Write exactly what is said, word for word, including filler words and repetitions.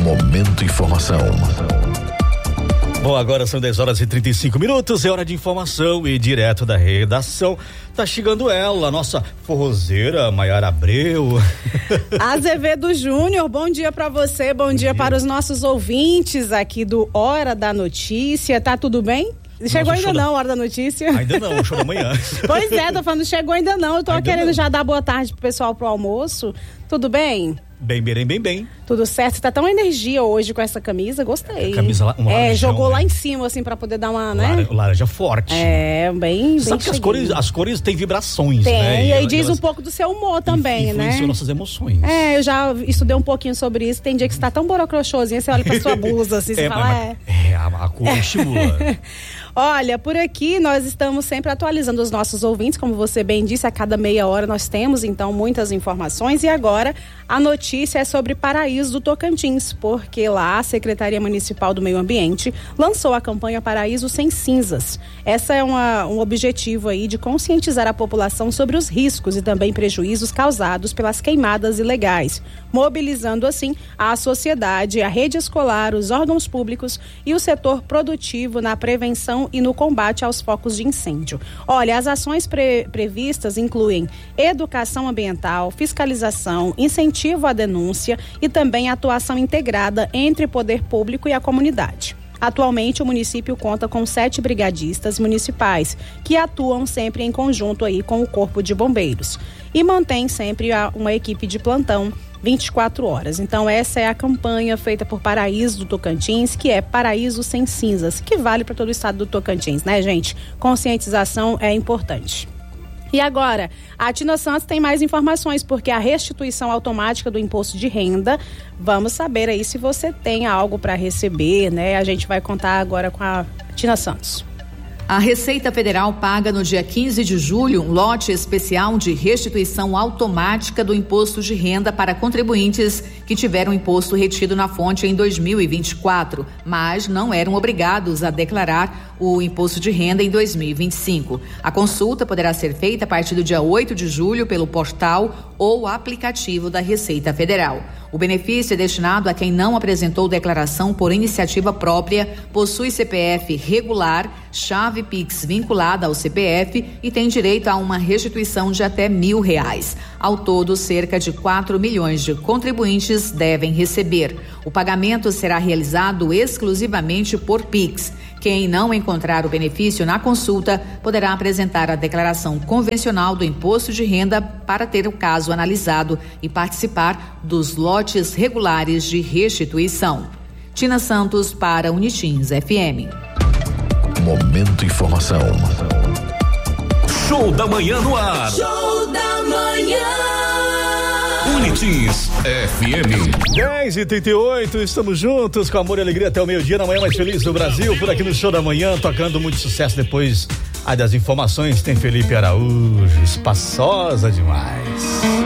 Momento Informação. Bom, agora são dez horas e trinta e cinco minutos, é hora de informação e direto da redação. Tá chegando ela, a nossa forrozeira, Maiara Abreu. Azevedo Júnior, bom dia pra você, bom, bom dia, dia para os nossos ouvintes aqui do Hora da Notícia. Tá tudo bem? Chegou Nossa, ainda não, da... Hora da Notícia? Ainda não, show da manhã. Pois é, tô falando, chegou ainda não. Eu tô ainda querendo não. já dar boa tarde pro pessoal pro almoço. Tudo bem? Bem, bem, bem, bem. Tudo certo. Você tá tão energia hoje com essa camisa, gostei. A camisa lá, um É, laranjão, jogou né? lá em cima, assim, pra poder dar uma, né? Lar- laranja forte. É, bem, bem Sabe que as cores, as cores têm vibrações, Tem, né? e aí elas, diz elas um pouco do seu humor também, né? Influenciam nossas emoções. É, eu já estudei um pouquinho sobre isso. Tem dia que você tá tão borocrochosinha, você olha pra sua blusa, assim, você é, fala, mas, é... É, a, a cor estimula. Olha, por aqui nós estamos sempre atualizando os nossos ouvintes, como você bem disse, a cada meia hora nós temos, então, muitas informações. E agora a notícia é sobre Paraíso do Tocantins, porque lá a Secretaria Municipal do Meio Ambiente lançou a campanha Paraíso Sem Cinzas. Essa é uma, um objetivo aí de conscientizar a população sobre os riscos e também prejuízos causados pelas queimadas ilegais, mobilizando assim a sociedade, a rede escolar, os órgãos públicos e o setor produtivo na prevenção e no combate aos focos de incêndio. Olha, as ações pre- previstas incluem educação ambiental, fiscalização, incentivo à denúncia e também atuação integrada entre o poder público e a comunidade. Atualmente, o município conta com sete brigadistas municipais que atuam sempre em conjunto aí com o Corpo de Bombeiros e mantém sempre a, uma equipe de plantão vinte e quatro horas. Então, essa é a campanha feita por Paraíso do Tocantins, que é Paraíso Sem Cinzas, que vale para todo o estado do Tocantins, né, gente? Conscientização é importante. E agora, a Tina Santos tem mais informações, porque a restituição automática do imposto de renda, vamos saber aí se você tem algo para receber, né? A gente vai contar agora com a Tina Santos. A Receita Federal paga no dia quinze de julho um lote especial de restituição automática do imposto de renda para contribuintes que tiveram imposto retido na fonte em dois mil e vinte e quatro, mas não eram obrigados a declarar o imposto de renda em dois mil e vinte e cinco. A consulta poderá ser feita a partir do dia oito de julho pelo portal ou aplicativo da Receita Federal. O benefício é destinado a quem não apresentou declaração por iniciativa própria, possui C P F regular, chave Pix vinculada ao C P F e tem direito a uma restituição de até mil reais. Ao todo, cerca de quatro milhões de contribuintes devem receber. O pagamento será realizado exclusivamente por Pix. Quem não encontrar o benefício na consulta poderá apresentar a declaração convencional do imposto de renda para ter o caso analisado e participar dos lotes regulares de restituição. Tina Santos para Unitins F M. Momento Informação. Show da manhã no ar. Show da manhã. Unitins F M. dez e trinta e oito, estamos juntos com amor e alegria até o meio-dia, na manhã mais feliz do Brasil, por aqui no Show da Manhã, tocando muito sucesso. Depois aí das informações tem Felipe Araújo, espaçosa demais.